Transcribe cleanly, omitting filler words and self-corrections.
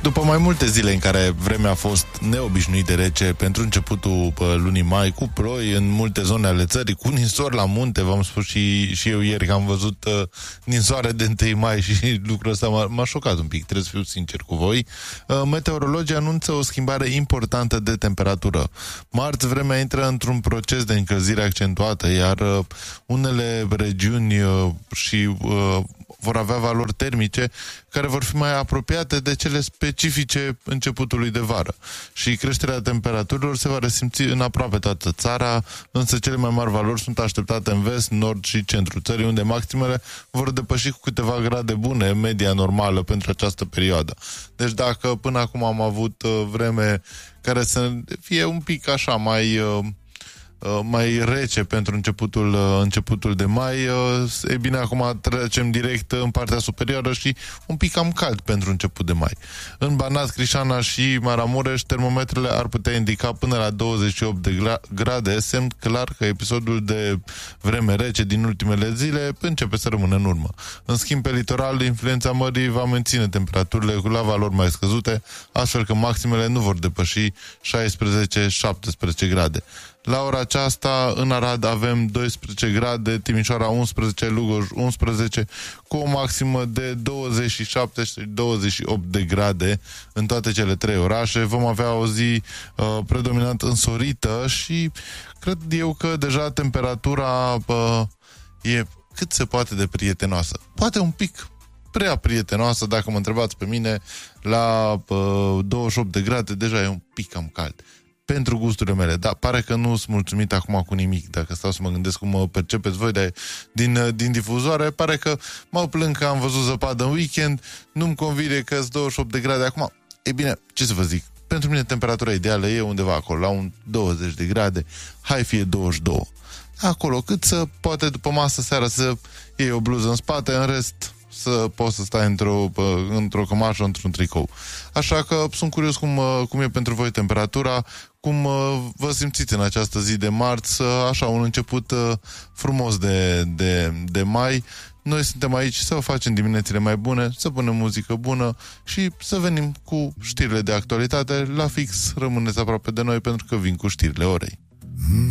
După mai multe zile în care vremea a fost neobișnuit de rece pentru începutul lunii mai, cu ploi în multe zone ale țării, cu ninsori la munte, v-am spus și eu ieri că am văzut ninsoare de 1 mai și lucrul ăsta m-a șocat un pic, trebuie să fiu sincer cu voi. Meteorologii anunță o schimbare importantă de temperatură. Marți, vremea intră într-un proces de încălzire accentuată, iar unele regiuni vor avea valori termice care vor fi mai apropiate de cele specifice începutului de vară. Și creșterea temperaturilor se va resimți în aproape toată țara, însă cele mai mari valori sunt așteptate în vest, nord și centrul țării, unde maximele vor depăși cu câteva grade bune media normală pentru această perioadă. Deci dacă până acum am avut vreme care să fie un pic așa mai rece pentru începutul de mai, e bine, acum trecem direct în partea superioară și un pic cam cald pentru început de mai. În Banat, Crișana și Maramureș, termometrele ar putea indica până la 28 de grade, semn clar că episodul de vreme rece din ultimele zile începe să rămână în urmă. În schimb, pe litoral, influența mării va menține temperaturile la valori mai scăzute, astfel că maximele nu vor depăși 16-17 grade. La ora aceasta, în Arad avem 12 grade, Timișoara 11, Lugoj 11, cu o maximă de 27 și 28 de grade în toate cele 3 orașe. Vom avea o zi predominant însorită și cred eu că deja temperatura e cât se poate de prietenoasă. Poate un pic prea prietenoasă, dacă mă întrebați pe mine, la 28 de grade deja e un pic cam cald. Pentru gusturile mele, dar pare că nu sunt mulțumit acum cu nimic. Dacă stau să mă gândesc cum mă percepeți voi din difuzoare, pare că mă plâng că am văzut zăpadă în weekend, nu-mi convine că sunt 28 de grade acum. E bine, ce să vă zic, pentru mine temperatura ideală e undeva acolo, la un 20 de grade, hai fie 22. Acolo, cât să poate după masă seara să iei o bluză în spate, în rest să poți să stai într-o cămașă, într-un tricou. Așa că sunt curios cum e pentru voi temperatura, cum vă simțiți în această zi de marți, așa, un început frumos de mai. Noi suntem aici să vă facem diminețile mai bune, să punem muzică bună și să venim cu știrile de actualitate. La fix rămâneți aproape de noi pentru că vin cu știrile orei.